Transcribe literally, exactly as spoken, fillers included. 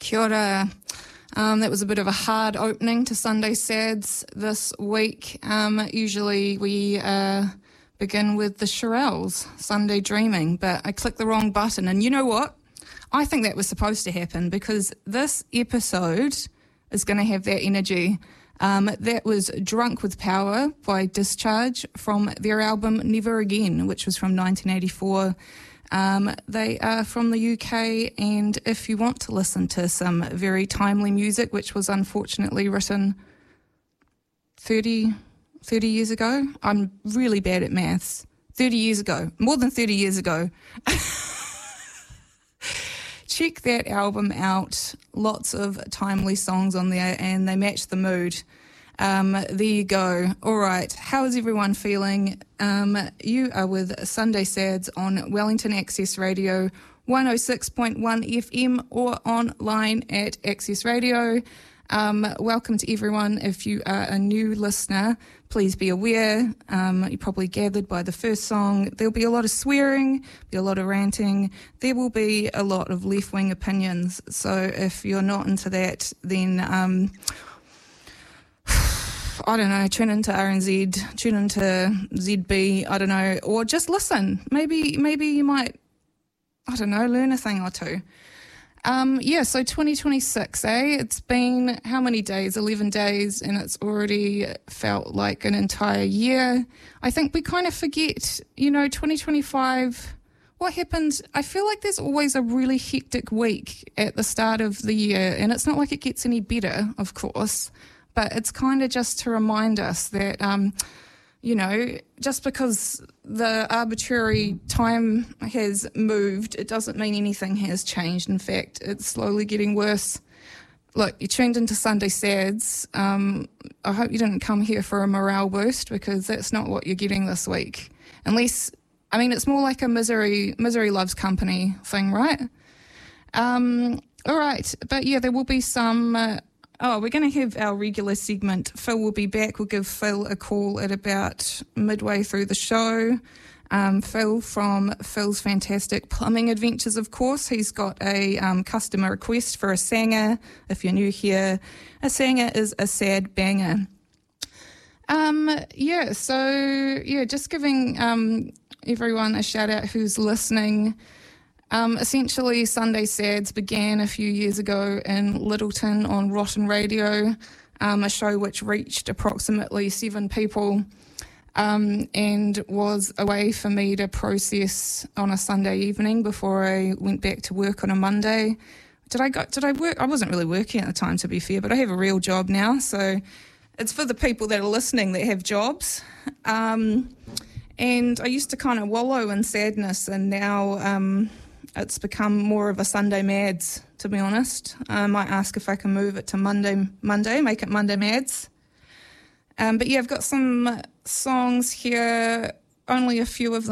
Kia ora. Um, that was a bit of a hard opening to Sunday Sads this week. Um, usually we uh, begin with the Shirelles, Sunday Dreaming, but I clicked the wrong button. And you know what? I think that was supposed to happen because this episode is going to have that energy. Um, that was Drunk with Power by Discharge from their album Never Again, which was from nineteen eighty-four. Um, they are from the U K, and if you want to listen to some very timely music, which was unfortunately written thirty, thirty years ago, I'm really bad at maths, thirty years ago, more than thirty years ago. Check that album out, lots of timely songs on there, and they match the mood. Um, there you go. All right. How is everyone feeling? Um, you are with Sunday Sads on Wellington Access Radio, one oh six point one F M, or online at Access Radio. Um, welcome to everyone. If you are a new listener, please be aware. Um, you probably gathered by the first song. There'll be a lot of swearing, be a lot of ranting. There will be a lot of left-wing opinions. So if you're not into that, then Um, I don't know, tune into R N Z, tune into Z B, I don't know, or just listen. Maybe maybe you might, I don't know, learn a thing or two. Um, yeah, so twenty twenty-six, eh? It's been how many days? eleven days, and it's already felt like an entire year. I think we kind of forget, you know, twenty twenty-five, what happened? I feel like there's always a really hectic week at the start of the year, and it's not like it gets any better, of course. But it's kind of just to remind us that, um, you know, just because the arbitrary time has moved, it doesn't mean anything has changed. In fact, it's slowly getting worse. Look, you tuned into Sunday Sads. Um, I hope you didn't come here for a morale boost because that's not what you're getting this week. Unless, I mean, it's more like a misery, misery loves company thing, right? Um, all right. But yeah, there will be some... Uh, Oh, we're going to have our regular segment. Phil will be back. We'll give Phil a call at about midway through the show. Um, Phil from Phil's Fantastic Plumbing Adventures, of course. He's got a um, customer request for a sanger. If you're new here, a sanger is a sad banger. Um, yeah, so, yeah, just giving um, everyone a shout out who's listening. Um, essentially, Sunday Sads began a few years ago in Littleton on Rotten Radio, um, a show which reached approximately seven people um, and was a way for me to process on a Sunday evening before I went back to work on a Monday. Did I go? Did I work? I wasn't really working at the time, to be fair, but I have a real job now, so it's for the people that are listening that have jobs. Um, and I used to kind of wallow in sadness, and now... Um, It's become more of a Sunday Mads, to be honest. I might ask if I can move it to Monday, Monday, make it Monday Mads. Um, but yeah, I've got some songs here, only a few of them.